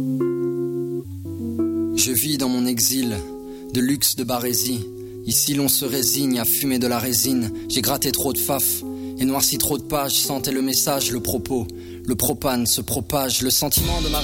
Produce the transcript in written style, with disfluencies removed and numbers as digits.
Je vis dans mon exil, de luxe de barésie. Ici l'on se résigne à fumer de la résine. J'ai gratté trop de faf et noirci trop de pages. Sentais le message, le propos. Le propane se propage, le sentiment de ma